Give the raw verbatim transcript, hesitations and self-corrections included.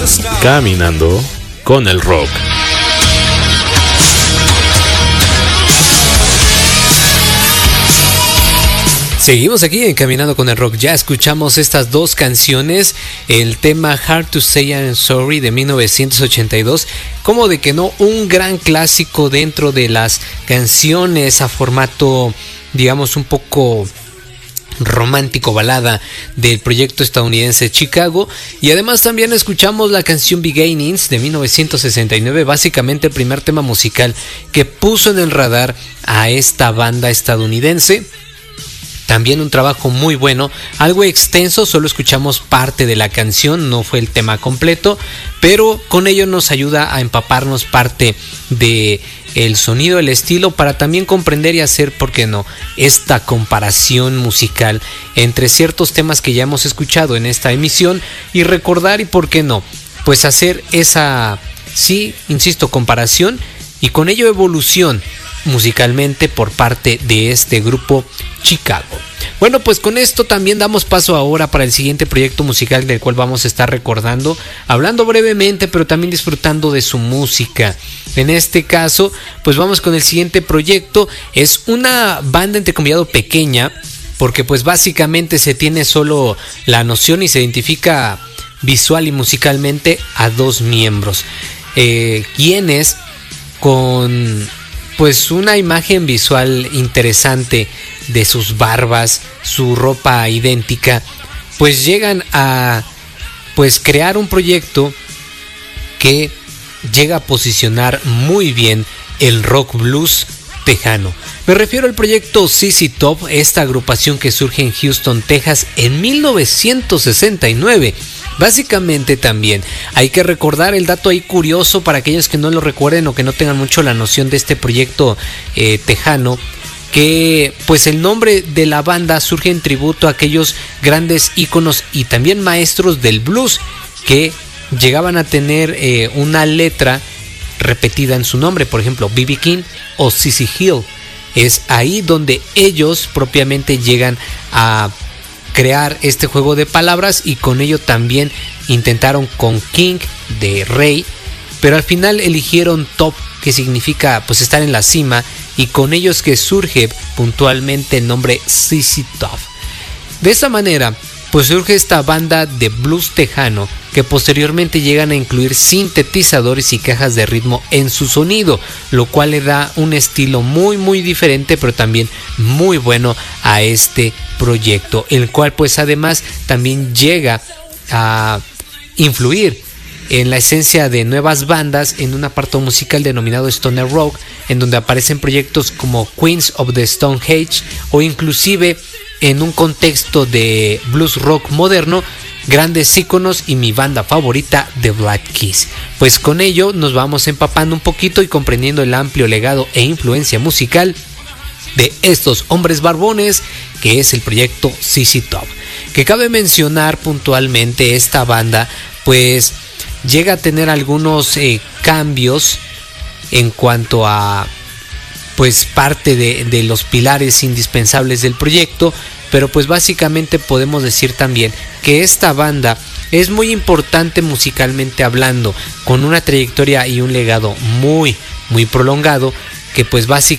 Caminando con el rock. Seguimos aquí en Caminando con el Rock. Ya escuchamos estas dos canciones. El tema Hard to Say I'm Sorry de mil novecientos ochenta y dos. Como de que no, un gran clásico dentro de las canciones a formato, digamos, un poco romántico, balada del proyecto estadounidense Chicago. Y además también escuchamos la canción Beginnings de mil novecientos sesenta y nueve, básicamente el primer tema musical que puso en el radar a esta banda estadounidense. También un trabajo muy bueno, algo extenso, solo escuchamos parte de la canción, no fue el tema completo, pero con ello nos ayuda a empaparnos parte de el sonido, el estilo, para también comprender y hacer, ¿por qué no?, esta comparación musical entre ciertos temas que ya hemos escuchado en esta emisión y recordar y, ¿por qué no?, pues hacer esa, sí, insisto, comparación y con ello evolución musicalmente por parte de este grupo Chicago. Bueno, pues con esto también damos paso ahora para el siguiente proyecto musical del cual vamos a estar recordando, hablando brevemente, pero también disfrutando de su música. En este caso, pues vamos con el siguiente proyecto. Es una banda entrecomillado pequeña, porque pues básicamente se tiene solo la noción y se identifica visual y musicalmente a dos miembros, eh, quienes con pues una imagen visual interesante de sus barbas, su ropa idéntica, pues llegan a pues crear un proyecto que llega a posicionar muy bien el rock blues tejano. Me refiero al proyecto Z Z Top, esta agrupación que surge en Houston, Texas en mil novecientos sesenta y nueve. Básicamente también hay que recordar el dato ahí curioso para aquellos que no lo recuerden o que no tengan mucho la noción de este proyecto eh, tejano, que pues el nombre de la banda surge en tributo a aquellos grandes íconos y también maestros del blues que llegaban a tener eh, una letra repetida en su nombre, por ejemplo B B King o C C Hill. Es ahí donde ellos propiamente llegan a crear este juego de palabras y con ello también intentaron con King de rey, pero al final eligieron Top, que significa pues estar en la cima, y con ellos que surge puntualmente el nombre Z Z Top. De esta manera pues surge esta banda de blues tejano que posteriormente llegan a incluir sintetizadores y cajas de ritmo en su sonido, lo cual le da un estilo muy muy diferente, pero también muy bueno a este proyecto, el cual pues además también llega a influir en la esencia de nuevas bandas en un apartado musical denominado Stoner Rock, en donde aparecen proyectos como Queens of the Stone Age o inclusive en un contexto de blues rock moderno, grandes íconos y mi banda favorita, The Black Keys. Pues con ello nos vamos empapando un poquito y comprendiendo el amplio legado e influencia musical de estos hombres barbones, que es el proyecto Z Z Top. Que cabe mencionar puntualmente, esta banda pues llega a tener algunos eh, cambios en cuanto a pues parte de, de los pilares indispensables del proyecto, pero pues básicamente podemos decir también que esta banda es muy importante musicalmente hablando, con una trayectoria y un legado muy muy prolongado, que pues básicamente